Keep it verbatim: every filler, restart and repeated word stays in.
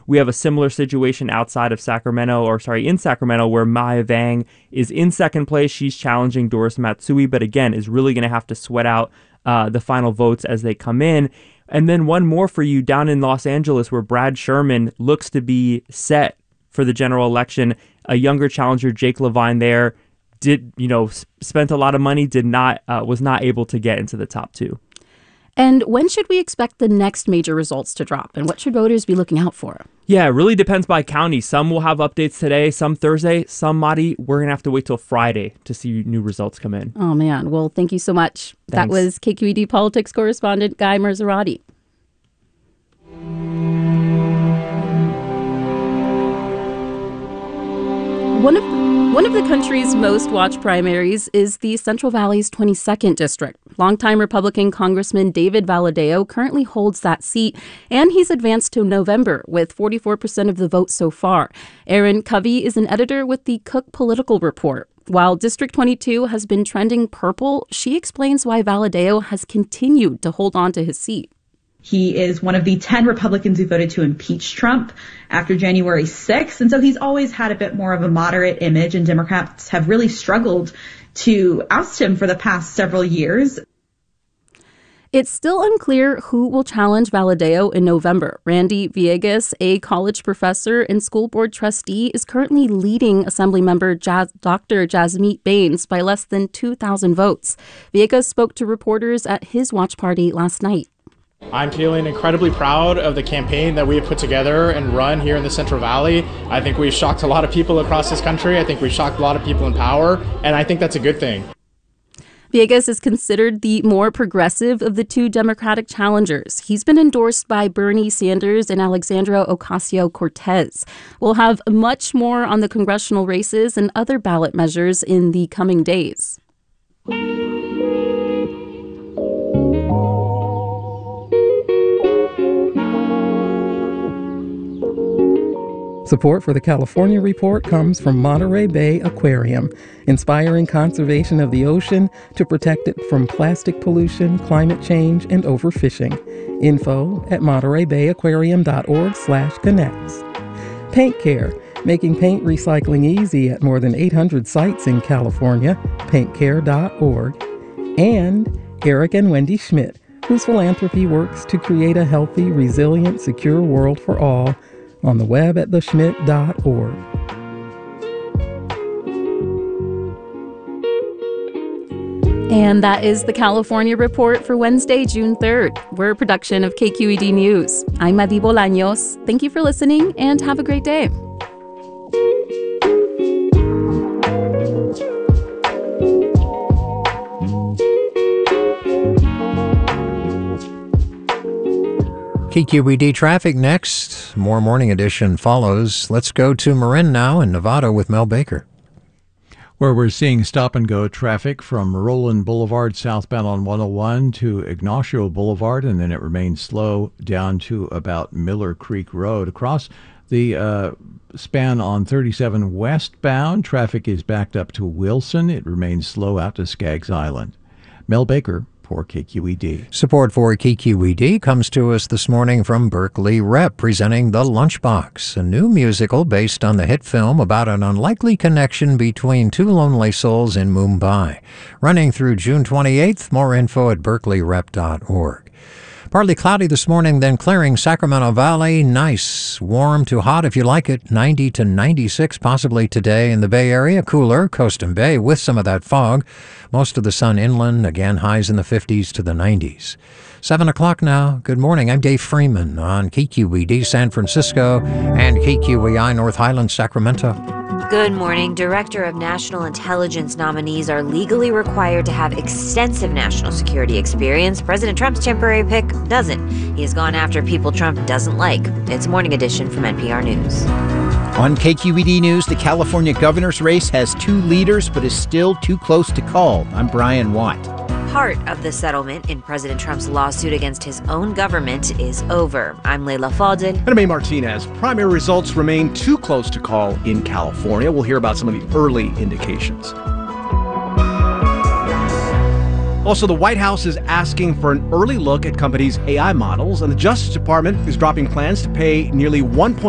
We have a similar situation outside of Sacramento, or sorry, in Sacramento, where Maya Vang is in second place. She's challenging Doris Matsui, but again, is really going to have to sweat out uh, the final votes as they come in. And then one more for you down in Los Angeles, where Brad Sherman looks to be set for the general election. A younger challenger, Jake Levine, there did, you know, spent a lot of money, did not, uh, was not able to get into the top two. And when should we expect the next major results to drop? And what should voters be looking out for? Yeah, it really depends by county. Some will have updates today, some Thursday, some, Madi, we're going to have to wait till Friday to see new results come in. Oh, man. Well, thank you so much. Thanks. That was K Q E D politics correspondent Guy Marzorati. One of one of the country's most watched primaries is the Central Valley's twenty-second district. Longtime Republican Congressman David Valadao currently holds that seat, and he's advanced to November with forty-four percent of the vote so far. Erin Covey is an editor with the Cook Political Report. While District twenty-two has been trending purple, she explains why Valadao has continued to hold on to his seat. He is one of the ten Republicans who voted to impeach Trump after January sixth. And so he's always had a bit more of a moderate image, and Democrats have really struggled to oust him for the past several years. It's still unclear who will challenge Valadao in November. Randy Villegas, a college professor and school board trustee, is currently leading Assemblymember Jaz- Doctor Jasmeet Bains by less than two thousand votes. Villegas spoke to reporters at his watch party last night. I'm feeling incredibly proud of the campaign that we have put together and run here in the Central Valley. I think we've shocked a lot of people across this country. I think we've shocked a lot of people in power, and I think that's a good thing. Villegas is considered the more progressive of the two Democratic challengers. He's been endorsed by Bernie Sanders and Alexandria Ocasio-Cortez. We'll have much more on the congressional races and other ballot measures in the coming days. Support for the California Report comes from Monterey Bay Aquarium, inspiring conservation of the ocean to protect it from plastic pollution, climate change, and overfishing. Info at monterey bay aquarium dot org slash connects. Paint Care, making paint recycling easy at more than eight hundred sites in California, paint care dot org. And Eric and Wendy Schmidt, whose philanthropy works to create a healthy, resilient, secure world for all, on the web at the schmidt dot org. And that is the California Report for Wednesday, June third. We're a production of K Q E D News. I'm Madi Bolaños. Thank you for listening and have a great day. K Q E D traffic next. More Morning Edition follows. Let's go to Marin now in Nevada with Mel Baker, where we're seeing stop-and-go traffic from Roland Boulevard southbound on one oh one to Ignacio Boulevard, and then it remains slow down to about Miller Creek Road. Across the uh, span on thirty-seven westbound, traffic is backed up to Wilson. It remains slow out to Skaggs Island. Mel Baker for K Q E D. Support for K Q E D comes to us this morning from Berkeley Rep, presenting The Lunchbox, a new musical based on the hit film about an unlikely connection between two lonely souls in Mumbai. Running through June twenty-eighth. More info at berkeley rep dot org. Partly cloudy this morning, then clearing. Sacramento Valley, nice, warm to hot if you like it, ninety to ninety-six possibly today. In the Bay Area, cooler, Coast and Bay with some of that fog. Most of the sun inland, again highs in the fifties to the nineties. Seven o'clock now. Good morning. I'm Dave Freeman on K Q E D San Francisco and K Q E I North Highlands, Sacramento. Good morning. Director of National Intelligence nominees are legally required to have extensive national security experience. President Trump's temporary pick doesn't. He has gone after people Trump doesn't like. It's Morning Edition from N P R News. On K Q E D News, the California governor's race has two leaders but is still too close to call. I'm Brian Watt. Part of the settlement in President Trump's lawsuit against his own government is over. I'm Leila Fadel. And I'm A. Martinez. Primary results remain too close to call in California. We'll hear about some of the early indications. Also, the White House is asking for an early look at companies' A I models, and the Justice Department is dropping plans to pay nearly one point